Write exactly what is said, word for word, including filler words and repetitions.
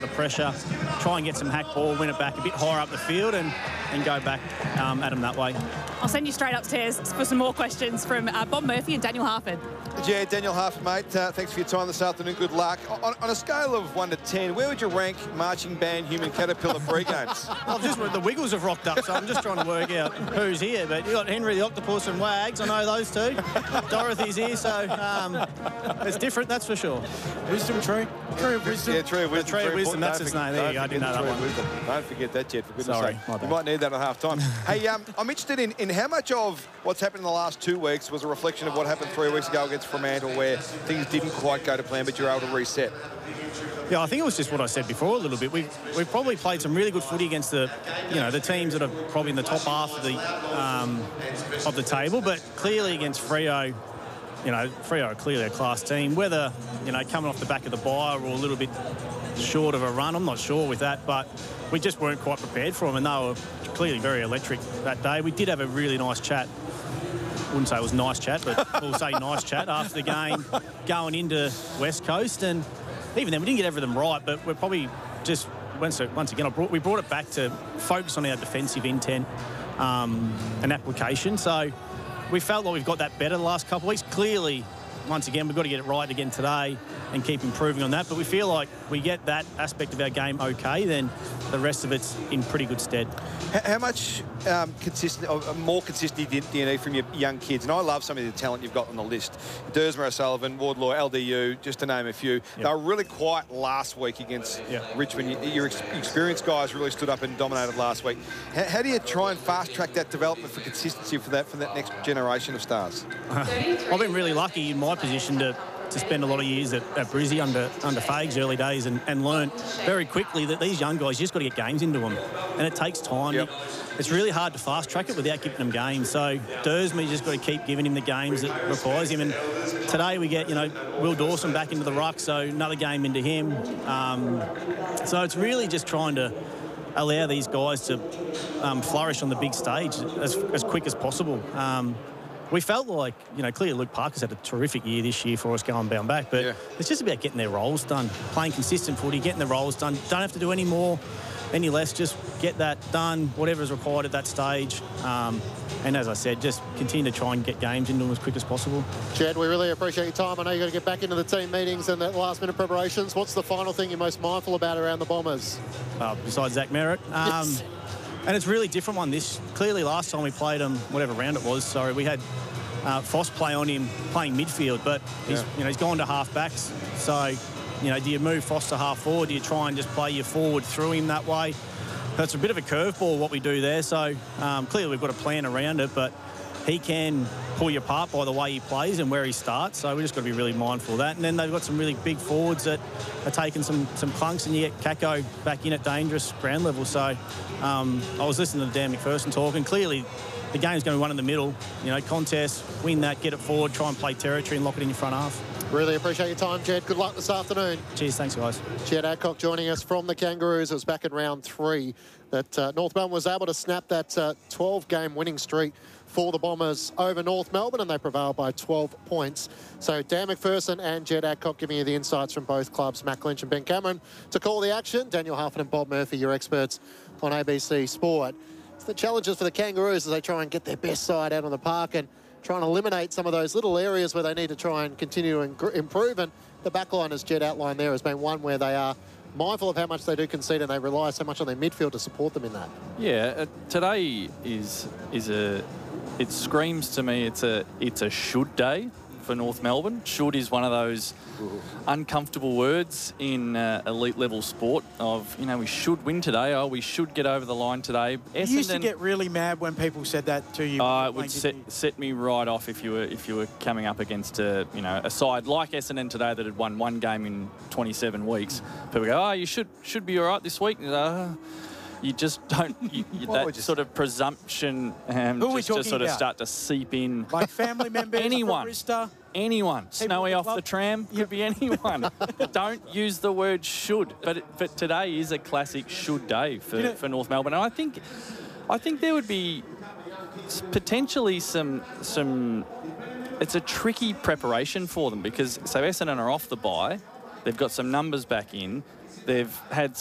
the pressure, try and get some hack ball, win it back a bit higher up the field and, and go back um, at them that way. I'll send you straight upstairs for some more questions from uh, Bob Murphy and Daniel Harford. Yeah, Daniel Harford, mate, uh, thanks for your time this afternoon. Good luck. On, on a scale of one to ten, where would you rank marching band Human Caterpillar pre-games? Well, I've just the Wiggles have rocked up, so I'm just trying to work out who's here. But you got Henry the Octopus and Wags. I know those two. Dorothy's here, so um, it's different, that's for sure. Wisdom tree. Tree of wisdom. Yeah, tree of wisdom. Tree of wisdom, that's Don't its forget- name. There you go, I don't didn't know forget that the one. tree of wisdom. Don't forget that, Jed, for goodness Sorry, sake. my You bad. might need that at half time. Hey, um, I'm interested in, in how much of what's happened in the last two weeks was a reflection of what happened three weeks ago against Fremantle, where things didn't quite go to plan, but you're able to reset. Yeah, I think it was just what I said before a little bit. We've, we've probably played some really good footy against the, you know, the teams that are probably in the top half of the um, of the table, but clearly against Freo, you know, Freo are clearly a class team. Whether, you know, coming off the back of the bye or a little bit short of a run, I'm not sure with that, but we just weren't quite prepared for them, and they were clearly very electric that day. We did have a really nice chat. Wouldn't say it was nice chat, but we'll say nice chat after the game going into West Coast, and even then we didn't get everything right, but we're probably just once, once again I brought, we brought it back to focus on our defensive intent um, and application. So we felt like we've got that better the last couple of weeks. Clearly, once again, we've got to get it right again today and keep improving on that. But we feel like we get that aspect of our game okay, then the rest of it's in pretty good stead. How much um, consistent, or more consistency do you need from your young kids? And I love some of the talent you've got on the list. Dersmer O'Sullivan, Wardlaw, L D U, just to name a few. Yep. They were really quiet last week against yep. Richmond. Your ex experienced guys really stood up and dominated last week. How, how do you try and fast-track that development for consistency for that, for that next generation of stars? Uh, I've been really lucky in my position to to spend a lot of years at, at Brizzy under under Fags early days and, and learn very quickly that these young guys, you just got to get games into them. And it takes time. Yep. It's really hard to fast-track it without giving them games. So Dersme, you just got to keep giving him the games that requires him. And today we get, you know, Will Dawson back into the ruck, so another game into him. Um, so it's really just trying to allow these guys to um, flourish on the big stage as, as quick as possible. Um, We felt like, you know, clearly Luke Parker's had a terrific year this year for us going bound back, but yeah. it's just about getting their roles done, playing consistent footy, getting their roles done. Don't have to do any more, any less, just get that done, whatever is required at that stage. Um, and as I said, just continue to try and get games into them as quick as possible. Jed, we really appreciate your time. I know you've got to get back into the team meetings and the last-minute preparations. What's the final thing you're most mindful about around the Bombers? Uh, besides Zach Merritt. Um, yes. And it's a really different one. This clearly last time we played him, whatever round it was, sorry, we had uh, Foss play on him playing midfield, but he's yeah. you know he's gone to half backs. So you know, do you move Foss to half forward? Do you try and just play your forward through him that way? That's a bit of a curveball what we do there. So um, clearly we've got a plan around it, but he can pull you apart by the way he plays and where he starts. So we just got to be really mindful of that. And then they've got some really big forwards that are taking some some clunks, and you get Kako back in at dangerous ground level. So um, I was listening to Dan McPherson talk, and clearly the game's going to be one in the middle. You know, contest, win that, get it forward, try and play territory and lock it in your front half. Really appreciate your time, Jed. Good luck this afternoon. Cheers, thanks, guys. Jed Adcock joining us from the Kangaroos. It was back in round three that uh, North Melbourne was able to snap that twelve-game uh, winning streak for the Bombers over North Melbourne, and they prevailed by twelve points. So Dan McPherson and Jed Adcock giving you the insights from both clubs, Matt Lynch and Ben Cameron, to call the action. Daniel Harford and Bob Murphy, your experts on A B C Sport. It's the challenges for the Kangaroos as they try and get their best side out on the park and try and eliminate some of those little areas where they need to try and continue to improve. And the backline, as Jed outlined there, has been one where they are mindful of how much they do concede, and they rely so much on their midfield to support them in that. Yeah, uh, today is is a. It screams to me it's a it's a should day for North Melbourne. Should is one of those uncomfortable words in uh, elite level sport of, you know, we should win today. Oh, we should get over the line today. You used to get really mad when people said that to you. Uh, it would set, set me right off if you were if you were coming up against a you know a side like Essendon today that had won one game in twenty-seven weeks. People go, oh, you should should be all right this week. Uh, You just don't, you, you, that sort of presumption um, Who are we just, just sort about? of start to seep in. Like family members, anyone, barista, anyone. Snowy off love. the tram, could be anyone. Don't use the word should, but it, but today is a classic should day for, you know, for North Melbourne. And I think, I think there would be potentially some, some, it's a tricky preparation for them because, so Essendon are off the bye, they've got some numbers back in, they've had